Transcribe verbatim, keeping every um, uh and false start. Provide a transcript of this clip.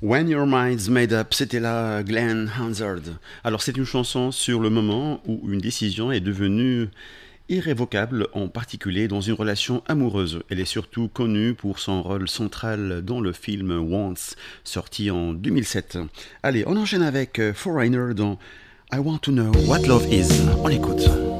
When Your Mind's Made Up, c'était là Glenn Hansard. Alors c'est une chanson sur le moment où une décision est devenue irrévocable, en particulier dans une relation amoureuse. Elle est surtout connue pour son rôle central dans le film Once, sorti en deux mille sept. Allez, on enchaîne avec Foreigner dans I Want to Know What Love Is. On écoute.